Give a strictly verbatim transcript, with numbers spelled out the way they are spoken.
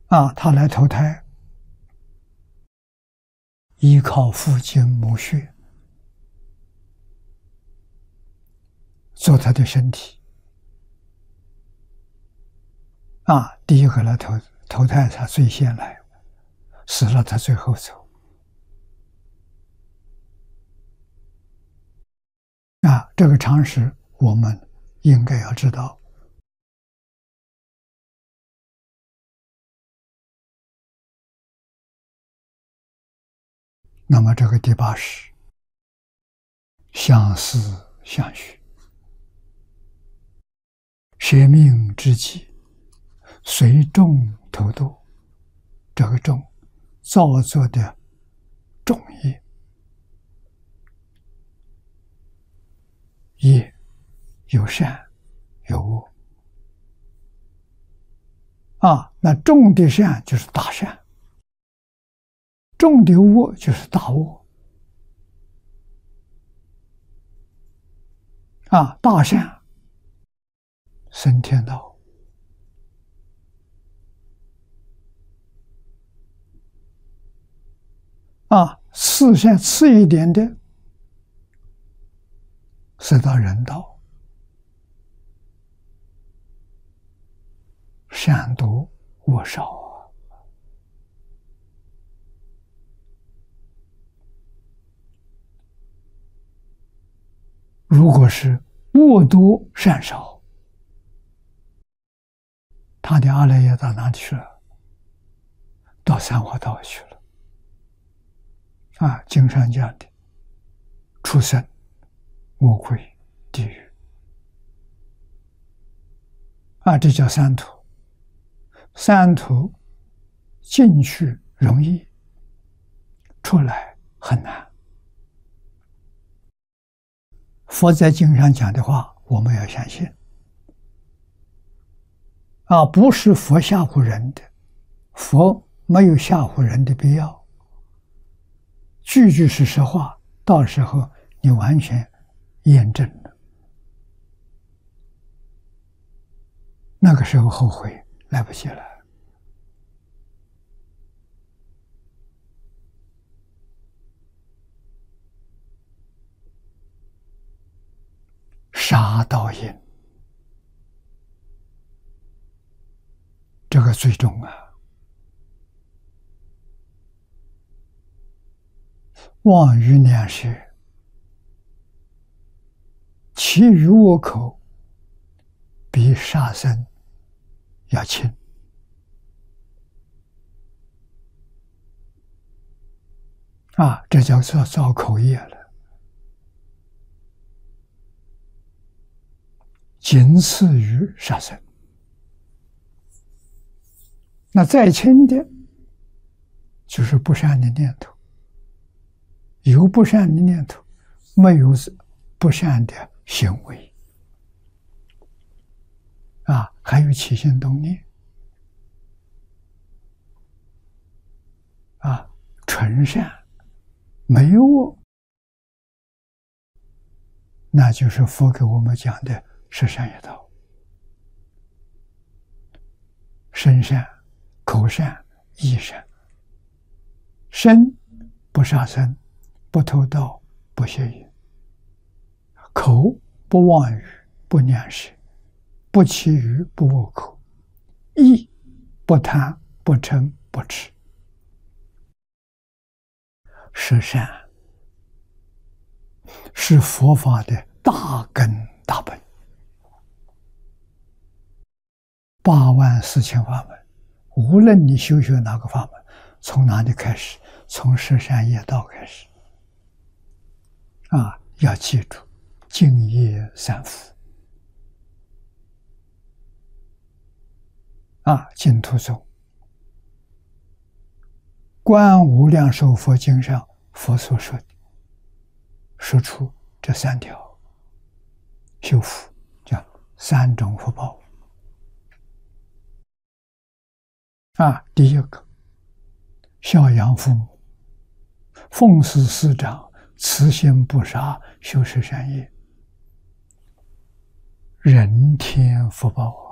啊，他来投胎，依靠父精母血做他的身体。啊，第一个来投投胎，他最先来，死了他最后走。啊，这个常识我们应该要知道。那么这个第八识，相思相许，舍命之际，随众投度。这个众，造作的众业，业有善有恶。啊，那众的善就是大善，众的恶就是大恶。啊，大善升天道，啊，次善次一点的是到人道，善多恶少啊。如果是恶多善少，他的阿赖耶到哪里去了？到三恶道去了。啊，经上讲的畜生、魔鬼、地狱。啊，这叫三途。三途进去容易，出来很难。佛在经上讲的话，我们要相信。啊，不是佛吓唬人的，佛没有吓唬人的必要。句句是实话，到时候你完全验证了，那个时候后悔来不及了。杀盗淫，这个最重啊！妄语两舌，其余恶口，比杀生要轻。啊，这叫做造口业了。仅次于杀生。那再轻的，就是不善的念头。有不善的念头，没有不善的行为。啊，还有起心动念。啊，纯善，没有恶，那就是佛给我们讲的十善业道。身善、口善、意善。身不杀生，不偷盗，不邪淫；口不妄语，不两舌，不绮语，不恶口；意不贪，不嗔，不痴。十善是佛法的大根大本，八万四千法门，无论你修学哪个法门，从哪里开始？从十善业道开始。啊，要记住，净业三福。啊，净土宗观无量寿佛经上佛所说的，说出这三条修福，叫三种福报。啊，第一个，孝养父母，奉事师长，慈心不杀，修十善业，人天福报。